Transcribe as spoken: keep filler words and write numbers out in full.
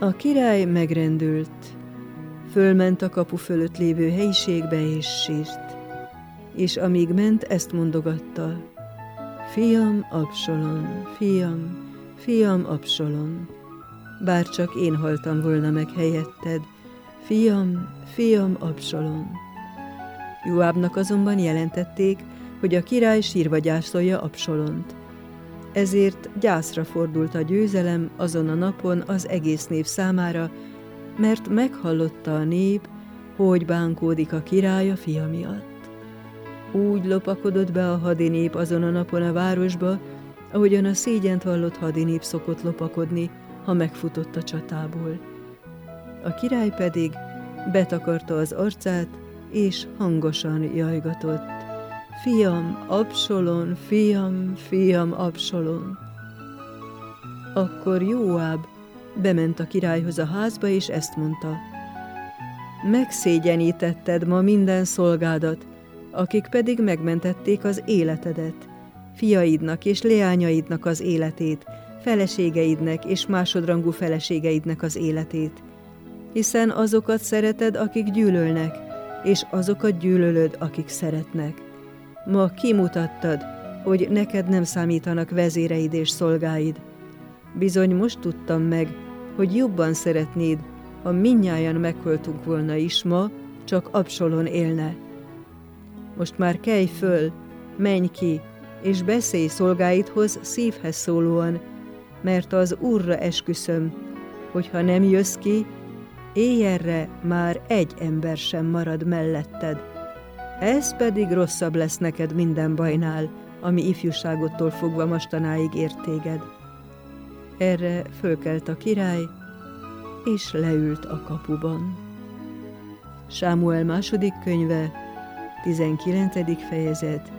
A király megrendült, fölment a kapu fölött lévő helyiségbe és sírt, és amíg ment, ezt mondogatta: fiam Absalom, fiam, fiam Absalom, bárcsak én haltam volna meg helyetted, fiam, fiam Absalom. Joábnak azonban jelentették, hogy a király sírva gyászolja Absalont. Ezért gyászra fordult a győzelem azon a napon az egész nép számára, mert meghallotta a nép, hogy bánkódik a király a fia miatt. Úgy lopakodott be a hadinép azon a napon a városba, ahogyan a szégyent vallott hadinép szokott lopakodni, ha megfutott a csatából. A király pedig betakarta az arcát, és hangosan jajgatott: fiam, Absalom, fiam, fiam, Absalom. Akkor Joáb bement a királyhoz a házba, és ezt mondta: megszégyenítetted ma minden szolgádat, akik pedig megmentették az életedet, fiaidnak és leányaidnak az életét, feleségeidnek és másodrangú feleségeidnek az életét, hiszen azokat szereted, akik gyűlölnek, és azokat gyűlölöd, akik szeretnek. Ma kimutattad, hogy neked nem számítanak vezéreid és szolgáid. Bizony most tudtam meg, hogy jobban szeretnéd, ha mindnyájan meghaltunk volna is ma, csak Absalom élne. Most már kelj föl, menj ki, és beszélj szolgáidhoz szívhez szólóan, mert az Úrra esküszöm, hogy ha nem jössz ki, éjjelre már egy ember sem marad melletted. Ez pedig rosszabb lesz neked minden bajnál, ami ifjúságodtól fogva mostanáig ért téged. Erre fölkelt a király, és leült a kapuban. Sámuel második könyve, tizenkilencedik fejezet,